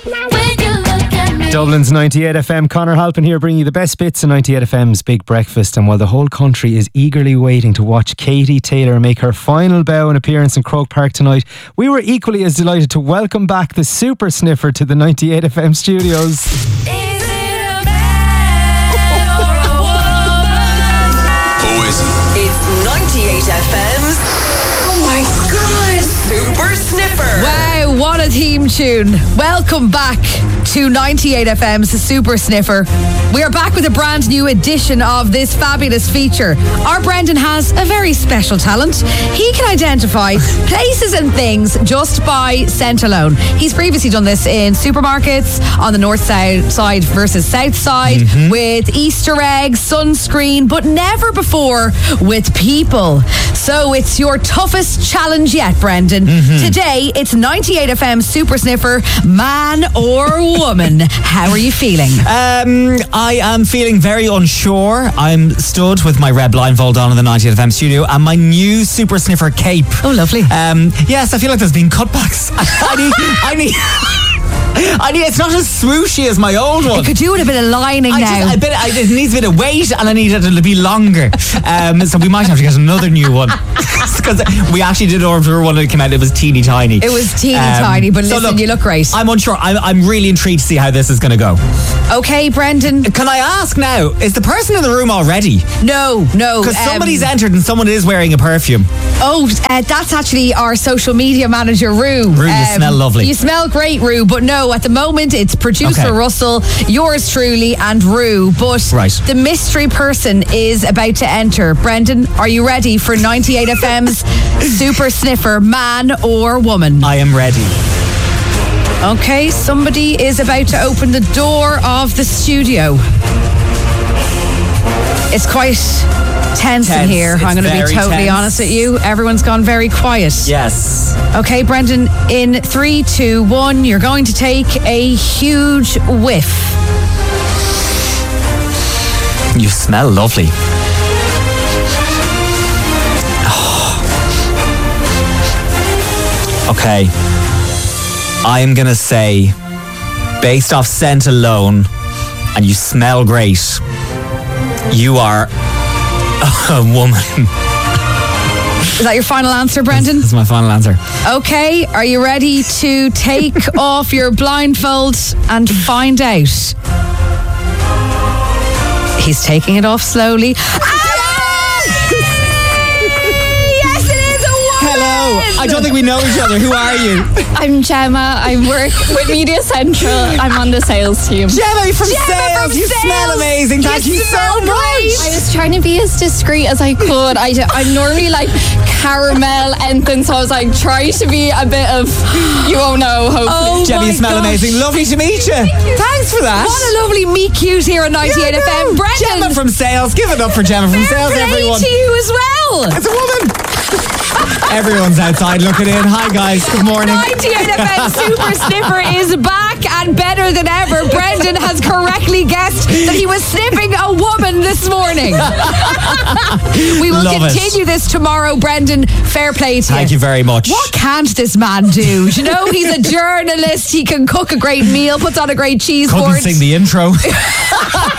Dublin's 98 FM. Conor Halpin here, bringing you the best bits of 98 FM's Big Breakfast. And while the whole country is eagerly waiting to watch Katie Taylor make her final bow and appearance in Croke Park tonight, we were equally as delighted to welcome back the Super Sniffer to the 98 FM studios. Who is it? It's 98 FM's. Oh my God, Super Sniffer. Wow, what a theme tune. Welcome back to 98 FM's Super Sniffer. We are back with a brand new edition of this fabulous feature. Our Brendan has a very special talent. He can identify places and things just by scent alone. He's previously done this in supermarkets on the north side versus south side, with Easter eggs, sunscreen, but never before with people. So it's your toughest challenge yet, Brendan. Today, it's 98 FM Super Sniffer, man or woman. How are you feeling? I am feeling very unsure. I'm stood with my red blindfold on in the 98 FM studio and my new Super Sniffer cape. Oh, lovely. Yes, I feel like there's been cutbacks. I need it's not as swooshy as my old one. It could do with a bit of lining now. It needs a bit of weight and I need it to be longer. So we might have to get another new one. Because we actually did order one that came out, it was teeny tiny. It was teeny tiny, but listen, look, you look great. I'm unsure. I'm really intrigued to see how this is going to go. Okay, Brendan. Can I ask now, is the person in the room already? No. Because somebody's entered and someone is wearing a perfume. Oh, that's actually our social media manager, Rue. Rue, you smell lovely. You smell great, Rue, but no, at the moment it's producer Russell, yours truly, and Rue. But the mystery person is about to enter. Brendan, are you ready for 98 FM's Super Sniffer, man or woman? I am ready. Okay, somebody is about to open the door of the studio. It's quite tense in here. I'm going to be totally honest with you. Everyone's gone very quiet. Yes. Okay, Brendan, in 3, 2, 1, you're going to take a huge whiff. You smell lovely. Okay. I'm going to say, based off scent alone, and you smell great, you are a woman. Is that your final answer, Brendan? That's my final answer. Okay, are you ready to take off your blindfold and find out? He's taking it off slowly. I don't think we know each other. Who are you? I'm Gemma. I work with Media Central. I'm on the sales team. Gemma from sales. You smell amazing. Thank you so much. I was trying to be as discreet as I could. I'm normally like caramel anything, so I was like, try to be a bit of, you won't know, hopefully. Gemma, you smell amazing. Lovely to meet you. Thanks for that. What a lovely meet cute here on 98 FM. Brendan. Gemma from sales. Give it up for Gemma from sales, everyone. to you as well. It's a woman. Everyone's outside looking in. Hi guys, good morning. 98 FM Super Sniffer is back and better than ever. Brendan has correctly guessed that he was sniffing a woman this morning. We will continue this tomorrow, Brendan. Fair play to you. Thank you very much. What can't this man do? You know, he's a journalist. He can cook a great meal, puts on a great cheese board. Couldn't sing the intro.